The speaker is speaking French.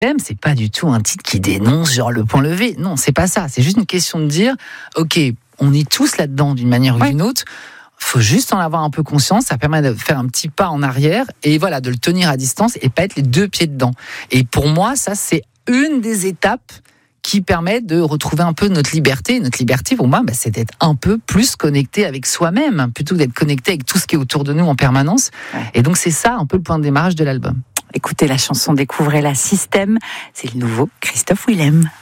c'est pas du tout un titre qui dénonce genre le point levé. Non, c'est pas ça. C'est juste une question de dire, ok, on est tous là-dedans d'une manière ou d'une autre. Faut juste en avoir un peu conscience. Ça permet de faire un petit pas en arrière et voilà, de le tenir à distance et pas être les deux pieds dedans. Et pour moi, ça, c'est une des étapes qui permet de retrouver un peu notre liberté. Notre liberté, pour moi, c'est d'être un peu plus connecté avec soi-même, plutôt que d'être connecté avec tout ce qui est autour de nous en permanence. Ouais. Et donc, c'est ça un peu le point de démarrage de l'album. Écoutez la chanson, découvrez la Système. C'est le nouveau Christophe Willem.